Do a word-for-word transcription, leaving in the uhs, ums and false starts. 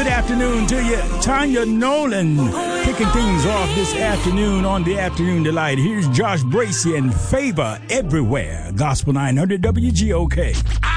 Good afternoon to you. Tanya Nolan kicking things off this afternoon on the Afternoon Delight. Here's Josh Bracey and Favor Everywhere. Gospel nine hundred W G O K.